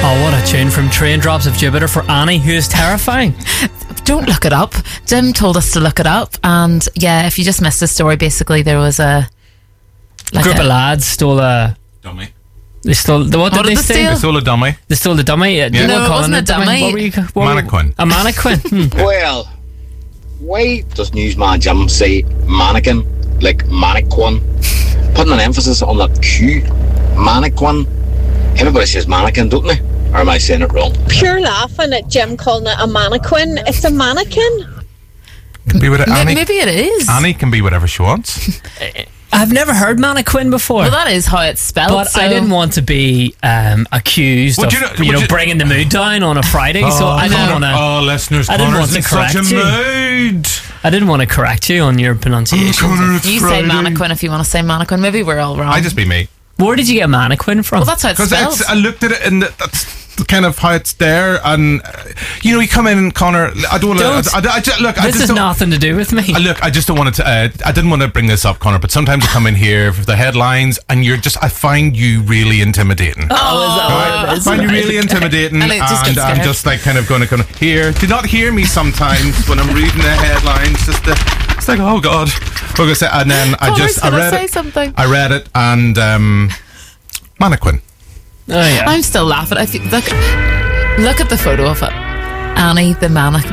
Oh, what a tune from Train Drops of Jupiter for Annie, who is terrifying. Don't look it up. Jim told us to look it up, and yeah, if you just missed the story, basically there was a group of lads stole a dummy. They stole what did they steal? They stole a dummy. They stole the dummy. Yeah. No, it wasn't a dummy. What were you? Mannequin. A mannequin. Well, why does Newsman Jim say mannequin like mannequin? Putting an emphasis on that Q, mannequin. Everybody says mannequin, don't they? Or am I saying it wrong? Pure laughing at Jim calling it a mannequin. It's a mannequin. Can be whatever, Annie, Maybe it is. Annie can be whatever she wants. I've never heard mannequin before. Well, that is how it's spelled. But so. I didn't want to be accused Would of you know- bringing the mood down on a Friday. So I didn't want to. Oh, listeners, I didn't Connor's want to in such a correct you. mood. I didn't want to correct you on your pronunciation. Connor, it's You Friday. say mannequin if you want to say mannequin. Maybe we're all wrong. I just be me. Where did you get mannequin from? Well, that's how it's Because spelled. I looked at it and that's kind of how it's there. And, you come in and Connor, I don't want to. Look, I This just has don't. nothing to do with me. Look, I just don't want it to. I didn't want to bring this up, Connor, but sometimes I come in here for the headlines and I find you really intimidating. Oh, is that Right? what it I is? find you really intimidating, And it just and gets I'm scared. just like kind of going to here. Do not hear me sometimes when I'm reading the headlines. It's like, oh God, what was I gonna say? And then I read say it. something. I read it and mannequin. Oh yeah. I'm still laughing. I feel, look at the photo of it. Annie, the mannequin.